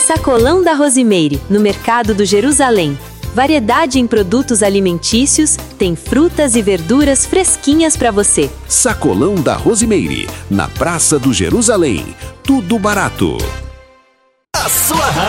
Sacolão da Rosimeire, no Mercado do Jerusalém. Variedade em produtos alimentícios, tem frutas e verduras fresquinhas para você. Sacolão da Rosimeire, na Praça do Jerusalém. Tudo barato. A sua